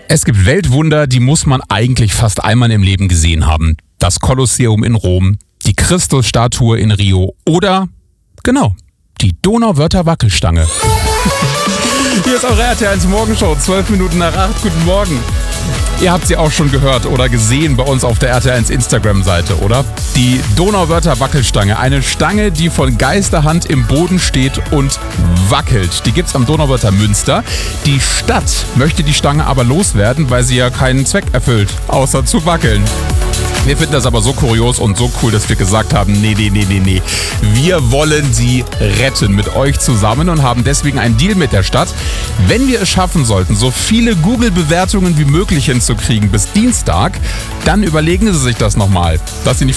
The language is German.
Es gibt Weltwunder, die muss man eigentlich fast einmal im Leben gesehen haben. Das Kolosseum in Rom, die Christusstatue in Rio oder, genau, die Donauwörther Wackelstange. Hier ist eure RTL1 Morgenshow, 12 Minuten nach 8. Guten Morgen. Ihr habt sie auch schon gehört oder gesehen bei uns auf der RTL1 Instagram-Seite, oder? Die Donauwörther Wackelstange. Eine Stange, die von Geisterhand im Boden steht und wackelt. Die gibt's am Donauwörther Münster. Die Stadt möchte die Stange aber loswerden, weil sie ja keinen Zweck erfüllt, außer zu wackeln. Wir finden das aber so kurios und so cool, dass wir gesagt haben, nee. Wir wollen sie retten mit euch zusammen und haben deswegen einen Deal mit der Stadt. Wenn wir es schaffen sollten, so viele Google-Bewertungen wie möglich hinzukriegen bis Dienstag, dann überlegen Sie sich das nochmal, dass Sie nicht